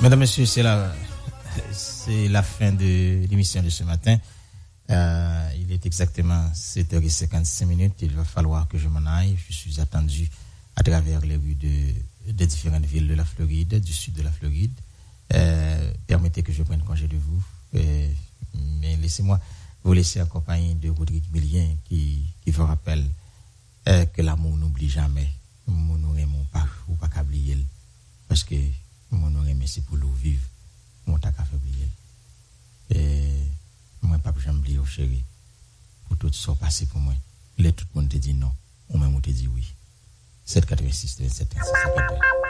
Mesdames, Messieurs, c'est la fin de l'émission de ce matin. Il est exactement 7h55. Il va falloir que je m'en aille. Je suis attendu à travers les rues des différentes villes de la Floride, du sud de la Floride. Permettez que je prenne congé de vous. Mais laissez-moi vous laisser en compagnie de Rodrigue Millien qui vous rappelle que l'amour n'oublie jamais. Mon amour pas ou pas qu'oublier parce que mon amour c'est pour l'eau vive. Mon ta fait oublier. Et moi pas jamais oublier chéri. Pour tout ça passé pour moi. Tout le monde te dit non, ou même on te dit oui. 786 27